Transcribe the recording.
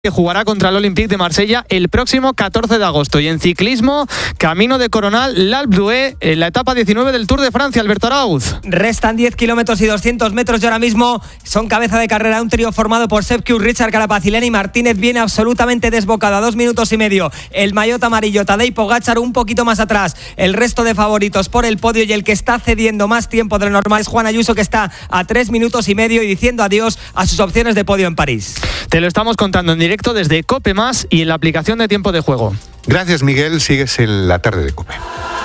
que jugará contra el Olympique de Marsella el próximo 14 de agosto. Y en ciclismo, camino de Coronal, l'Alpe d'Huez, en la etapa 19 del Tour de Francia, Alberto Arauz. Restan 10 kilómetros y 200 metros y ahora mismo son cabeza de carrera un trío formado por Sepp Kuss, Richard Carapaz y Lenny Martínez. Viene absolutamente desbocada, 2 minutos y medio. El maillot amarillo, Tadej Pogačar, un poquito más atrás. El resto de favoritos por el podio, y el que está cediendo más tiempo de lo normal es Juan Ayuso, que está a 3 minutos y medio y diciendo adiós a sus opciones de podio en París. Te lo estamos contando en directo desde COPE+ y en la aplicación de Tiempo de Juego. Gracias, Miguel. Sigues en la tarde de COPE.